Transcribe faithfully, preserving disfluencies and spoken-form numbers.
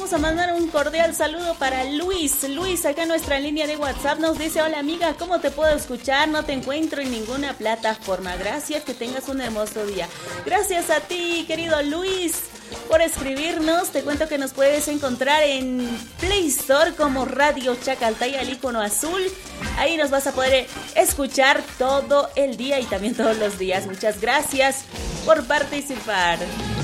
vamos a mandar un cordial saludo para Luis. Luis, acá en nuestra línea de WhatsApp nos dice: hola amiga, ¿cómo te puedo escuchar? No te encuentro en ninguna plataforma. Gracias, que tengas un hermoso día. Gracias a ti, querido Luis, por escribirnos. Te cuento que nos puedes encontrar en Play Store como Radio Chacaltaya, el icono azul. Ahí nos vas a poder escuchar todo el día y también todos los días. Muchas gracias por participar.